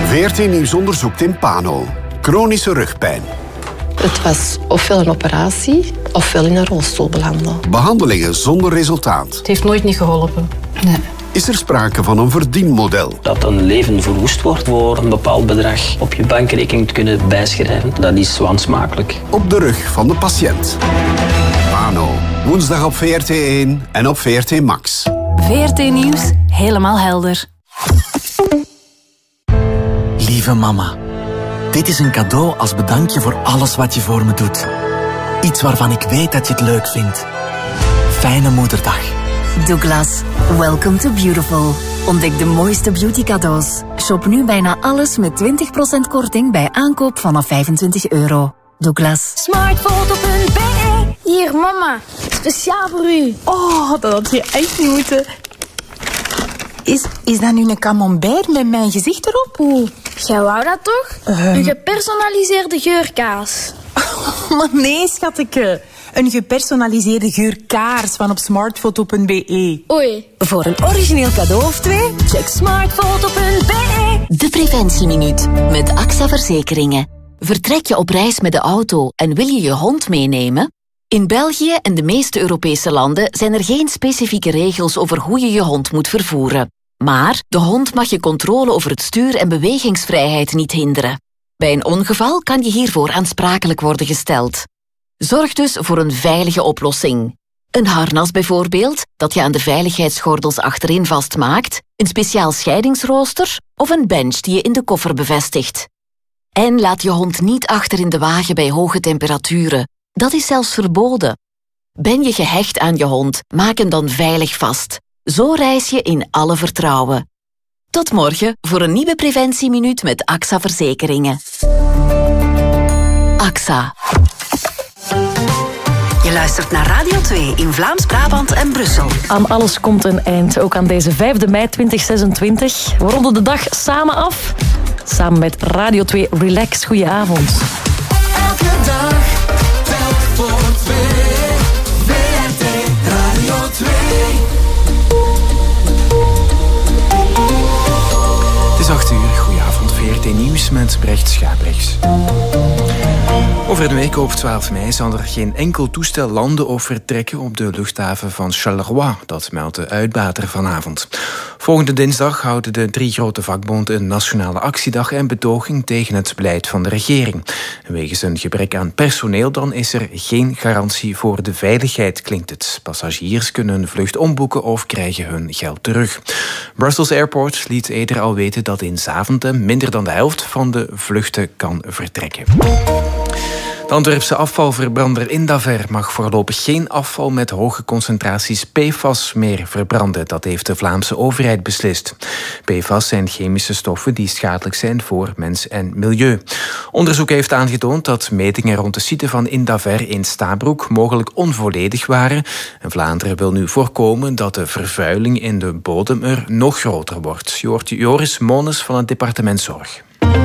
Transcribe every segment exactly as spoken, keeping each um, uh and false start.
V R T Nieuws onderzoekt Timpano. Chronische rugpijn. Het was ofwel een operatie, ofwel in een rolstoel belanden. Behandelingen zonder resultaat. Het heeft nooit niet geholpen. Nee. Is er sprake van een verdienmodel? Dat een leven verwoest wordt voor een bepaald bedrag op je bankrekening te kunnen bijschrijven, dat is wansmakelijk. Op de rug van de patiënt. Pano. Woensdag op V R T één en op V R T Max. V R T Nieuws, helemaal helder. Lieve mama, dit is een cadeau als bedankje voor alles wat je voor me doet. Iets waarvan ik weet dat je het leuk vindt. Fijne moederdag. Douglas, welcome to beautiful. Ontdek de mooiste beauty cadeaus. Shop nu bijna alles met twintig procent korting bij aankoop vanaf vijfentwintig euro. Douglas. Smartfoto punt b e. Hier, mama. Speciaal voor u. Oh, dat had je echt niet moeten. Is, is dat nu een camembert met mijn gezicht erop? Oeh, jij wou dat toch? Um. Een gepersonaliseerde geurkaas. Maar nee, schatteke. Een gepersonaliseerde geurkaars van op smartfoto punt b e. Oei. Voor een origineel cadeau of twee, check smartfoto punt b e. De preventieminuut met A X A Verzekeringen. Vertrek je op reis met de auto en wil je je hond meenemen? In België en de meeste Europese landen zijn er geen specifieke regels over hoe je je hond moet vervoeren. Maar de hond mag je controle over het stuur en bewegingsvrijheid niet hinderen. Bij een ongeval kan je hiervoor aansprakelijk worden gesteld. Zorg dus voor een veilige oplossing. Een harnas bijvoorbeeld, dat je aan de veiligheidsgordels achterin vastmaakt, een speciaal scheidingsrooster of een bench die je in de koffer bevestigt. En laat je hond niet achter in de wagen bij hoge temperaturen. Dat is zelfs verboden. Ben je gehecht aan je hond, maak hem dan veilig vast. Zo reis je in alle vertrouwen. Tot morgen voor een nieuwe preventieminuut met A X A Verzekeringen. A X A. Je luistert naar Radio twee in Vlaams-Brabant en Brussel. Aan alles komt een eind, ook aan deze vijfde mei tweeduizend zesentwintig. We ronden de dag samen af, samen met Radio twee Relax. Goedenavond. Elke dag, telk voor twee. V R T Radio twee. Het is acht uur. Goedenavond, V R T Nieuws met Brecht Schaprechts. Over een week op twaalf mei zal er geen enkel toestel landen of vertrekken op de luchthaven van Charleroi. Dat meldt de uitbater vanavond. Volgende dinsdag houden de drie grote vakbonden een nationale actiedag en betoging tegen het beleid van de regering. Wegens een gebrek aan personeel dan is er geen garantie voor de veiligheid, klinkt het. Passagiers kunnen een vlucht omboeken of krijgen hun geld terug. Brussels Airport liet eerder al weten dat in Zaventem minder dan de helft van de vluchten kan vertrekken. De Antwerpse afvalverbrander Indaver mag voorlopig geen afval met hoge concentraties P F A S meer verbranden. Dat heeft de Vlaamse overheid beslist. P F A S zijn chemische stoffen die schadelijk zijn voor mens en milieu. Onderzoek heeft aangetoond dat metingen rond de site van Indaver in Stabroek mogelijk onvolledig waren. En Vlaanderen wil nu voorkomen dat de vervuiling in de bodem er nog groter wordt. Je hoort Joris Mones van het departement Zorg.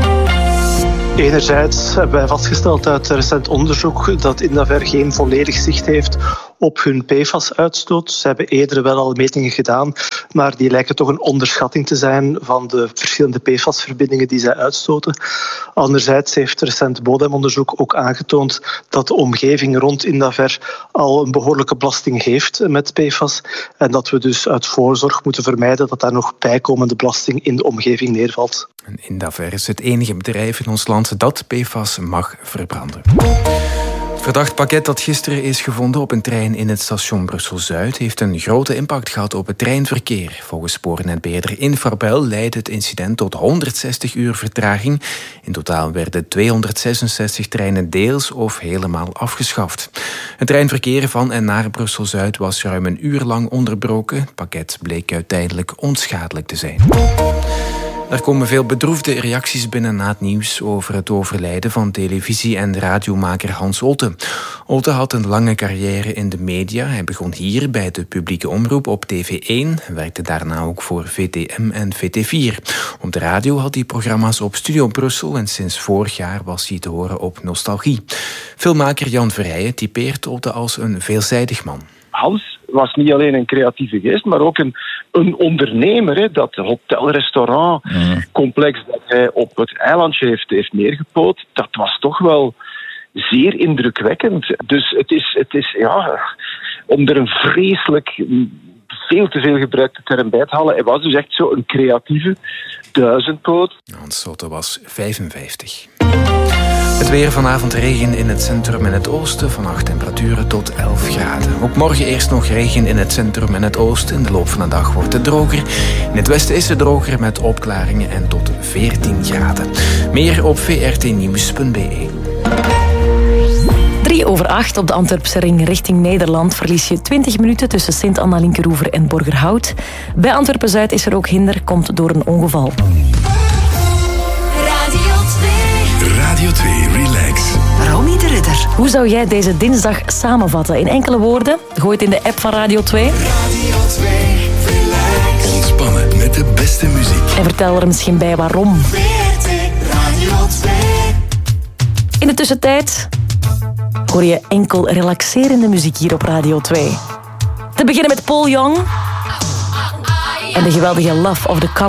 Enerzijds hebben wij vastgesteld uit recent onderzoek dat Indaver geen volledig zicht heeft op hun P F A S-uitstoot. Ze hebben eerder wel al metingen gedaan, maar die lijken toch een onderschatting te zijn van de verschillende P F A S-verbindingen die zij uitstoten. Anderzijds heeft recent bodemonderzoek ook aangetoond dat de omgeving rond Indaver al een behoorlijke belasting heeft met P F A S en dat we dus uit voorzorg moeten vermijden dat daar nog bijkomende belasting in de omgeving neervalt. Indaver is het enige bedrijf in ons land dat P F A S mag verbranden. Het verdacht pakket dat gisteren is gevonden op een trein in het station Brussel-Zuid heeft een grote impact gehad op het treinverkeer. Volgens spoornetbeheerder Infrabel leidde het incident tot honderdzestig uur vertraging. In totaal werden tweehonderdzesenzestig treinen deels of helemaal afgeschaft. Het treinverkeer van en naar Brussel-Zuid was ruim een uur lang onderbroken. Het pakket bleek uiteindelijk onschadelijk te zijn. Er komen veel bedroefde reacties binnen na het nieuws over het overlijden van televisie- en radiomaker Hans Otte. Otte had een lange carrière in de media. Hij begon hier bij de publieke omroep op T V één, werkte daarna ook voor V T M en V T vier. Op de radio had hij programma's op Studio Brussel en sinds vorig jaar was hij te horen op Nostalgie. Filmmaker Jan Verheijen typeert Otte als een veelzijdig man. Hans was niet alleen een creatieve geest, maar ook een een ondernemer, hè, dat hotel-restaurant-complex dat hij op het eilandje heeft, heeft neergepoot, dat was toch wel zeer indrukwekkend. Dus het is, het is ja, om er een vreselijk, veel te veel gebruikte term bij te halen, hij was dus echt zo een creatieve duizendpoot. Hans Sotte was vijfenvijftig. Het weer vanavond regen in het centrum en het oosten. Vannacht temperaturen tot elf graden. Ook morgen eerst nog regen in het centrum en het oosten. In de loop van de dag wordt het droger. In het westen is het droger met opklaringen en tot veertien graden. Meer op v r t nieuws punt b e. Drie over acht op de Antwerpse ring richting Nederland verlies je twintig minuten tussen Sint-Anna-Linkeroever en Borgerhout. Bij Antwerpen-Zuid is er ook hinder, komt door een ongeval. Radio twee Relax. Romy de Ridder. Hoe zou jij deze dinsdag samenvatten? In enkele woorden? Gooi het in de app van Radio twee. Radio twee Relax. Ontspannen met de beste muziek. En vertel er misschien bij waarom. V R T Radio twee. In de tussentijd hoor je enkel relaxerende muziek hier op Radio twee. Te beginnen met Paul Young en de geweldige Love of the